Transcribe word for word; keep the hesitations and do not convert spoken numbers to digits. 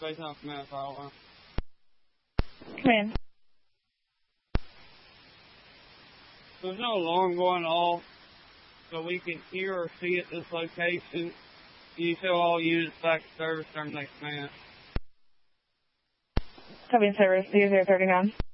say something, man. Come in. There's no alarm going off, so we can hear or see at this location. You tell all units back to service during the next minute. Copy service, zero zero thirty-nine.